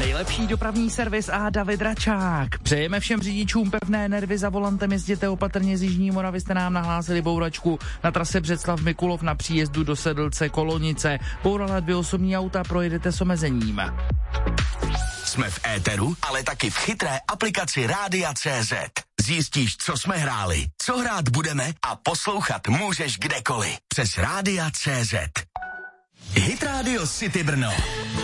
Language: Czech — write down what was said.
nejlepší dopravní servis a David Račák. Přejeme všem řidičům pevné nervy za volantem, jezděte opatrně z Jižní Moravy, jste nám nahlásili bouračku na trase Břeclav Mikulov na příjezdu do Sedlce Kolonice. Bourala 2 osobní auta, projedete s omezením. Jsme v éteru, ale taky v chytré aplikaci Rádia.cz. Zjistíš, co jsme hráli, co hrát budeme a poslouchat můžeš kdekoliv přes Rádia.cz. Hit Radio City Brno.